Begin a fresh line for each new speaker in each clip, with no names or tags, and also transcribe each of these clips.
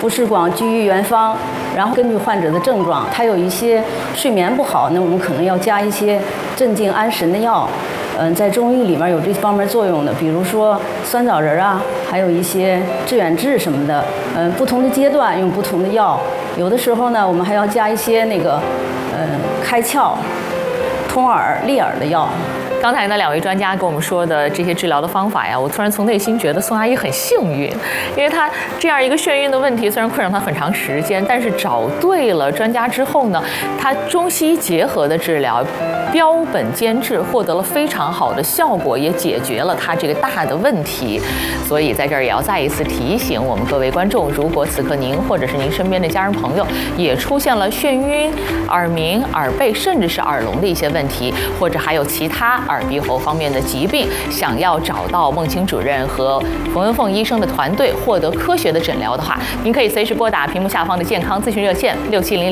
不是光居于原方，然后根据患者的症状，他有一些睡眠不好，那我们可能要加一些镇静安神的药。在中医里面有这方面作用的，比如说酸枣仁啊，还有一些致远志什么的。不同的阶段用不同的药，有的时候呢，我们还要加一些开窍、通耳、利耳的药。
刚才呢，两位专家跟我们说的这些治疗的方法呀，我突然从内心觉得宋阿姨很幸运，因为她这样一个眩晕的问题，虽然困扰她很长时间，但是找对了专家之后呢，她中西医结合的治疗，标本兼治，获得了非常好的效果，也解决了她这个大的问题。所以在这儿也要再一次提醒我们各位观众，如果此刻您或者是您身边的家人朋友也出现了眩晕、耳鸣、耳背，甚至是耳聋的一些问题，或者还有其他耳鼻喉方面的疾病，想要找到孟青主任和冯文凤医生的团队获得科学的诊疗的话，您可以随时拨打屏幕下方的健康咨询热线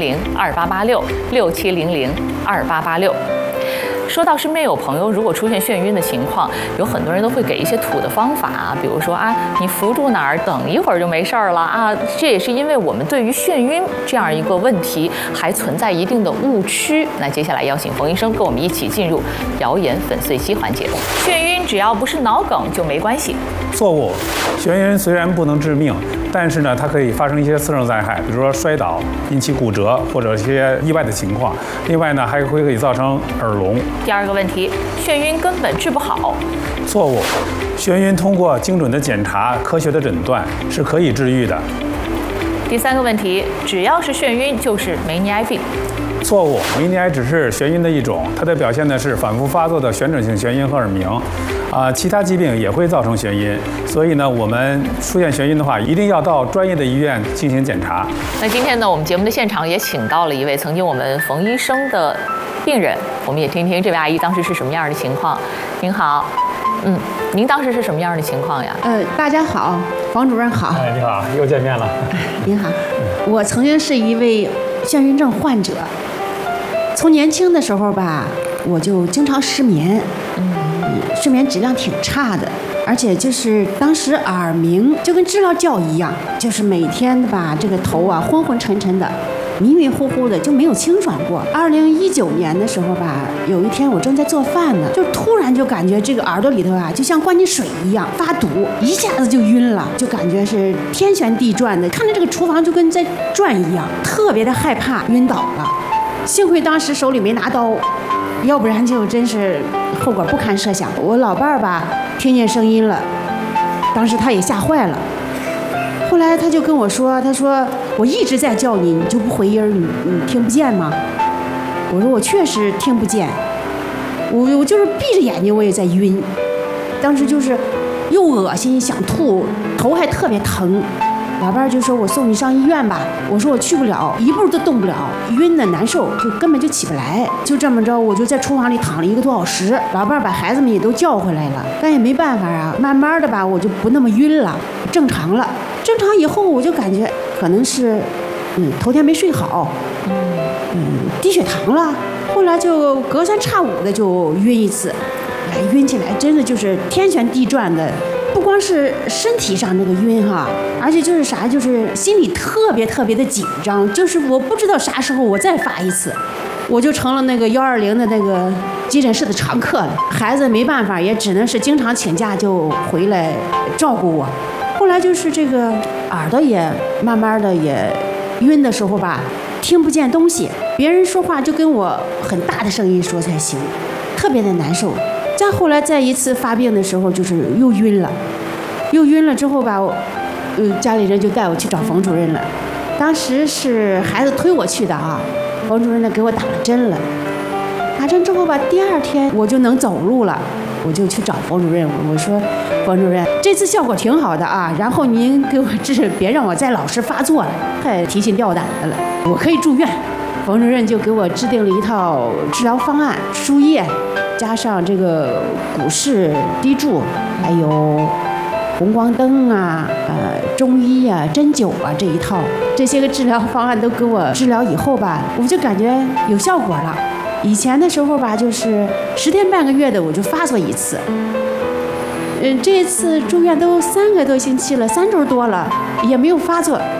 6700288667002886。说到身边有朋友如果出现眩晕的情况，有很多人都会给一些土的方法啊，比如说啊，你扶住哪儿，等一会儿就没事儿了啊。这也是因为我们对于眩晕这样一个问题还存在一定的误区。那接下来邀请冯医生跟我们一起进入谣言粉碎机环节。眩晕只要不是脑梗就没关系。
错误，眩晕虽然不能致命，但是呢，它可以发生一些次生灾害，比如说摔倒引起骨折或者一些意外的情况。另外呢，还可以造成耳聋。
第二个问题，眩晕根本治不好。
错误，眩晕通过精准的检查、科学的诊断是可以治愈的。
第三个问题，只要是眩晕就是梅尼埃病。
错误，梅尼埃只是眩晕的一种，它的表现呢是反复发作的旋转性眩晕和耳鸣。其他疾病也会造成眩晕，所以呢，我们出现眩晕的话，一定要到专业的医院进行检查。
那今天呢，我们节目的现场也请到了一位曾经我们冯医生的病人，我们也听听这位阿姨当时是什么样的情况。您好，您当时是什么样的情况呀？
大家好，冯主任好。
你好，又见面了。
您好，我曾经是一位眩晕症患者，从年轻的时候吧，我就经常失眠。睡眠质量挺差的，而且就是当时耳鸣就跟知了叫一样，就是每天吧这个头啊昏昏沉沉的，迷迷糊糊的，就没有清爽过。2019年的时候吧，有一天我正在做饭呢，就突然就感觉这个耳朵里头啊就像灌进水一样发堵，一下子就晕了，就感觉是天旋地转的，看着这个厨房就跟在转一样，特别的害怕，晕倒了。幸亏当时手里没拿刀，要不然就真是后果不堪设想。我老伴儿吧听见声音了，当时他也吓坏了。后来他就跟我说，他说我一直在叫你，你就不回音儿，你听不见吗？我说我确实听不见，我就是闭着眼睛我也在晕，当时就是又恶心想吐，头还特别疼。老伴儿就说我送你上医院吧，我说我去不了，一步都动不了，晕的难受，就根本就起不来。就这么着，我就在厨房里躺了1个多小时。老伴儿把孩子们也都叫回来了，但也没办法啊，慢慢的吧，我就不那么晕了，正常了。正常以后我就感觉可能是，头天没睡好，低血糖了。后来就隔三差五的就晕一次，晕起来真的就是天旋地转的。不光是身体上那个晕哈，而且就是啥，就是心里特别特别的紧张，就是我不知道啥时候我再发一次，我就成了那个120的那个急诊室的常客了。孩子没办法，也只能是经常请假就回来照顾我。后来就是这个耳朵也慢慢的也晕的时候吧，听不见东西，别人说话就跟我很大的声音说才行，特别的难受。再后来再一次发病的时候，就是又晕了之后吧，家里人就带我去找冯主任了。当时是孩子推我去的啊，冯主任呢给我打了针了。打针之后吧，第2天我就能走路了，我就去找冯主任，我说冯主任这次效果挺好的啊，然后您给我治，别让我再老是发作了，太提心吊胆的了，我可以住院。冯主任就给我制定了一套治疗方案，输液加上这个股市滴注，还有红光灯啊、中医啊、针灸啊这一套，这些个治疗方案都给我治疗以后吧，我就感觉有效果了。以前的时候吧，就是10天半个月的我就发作一次。这次住院都3个多星期了，3周多了也没有发作。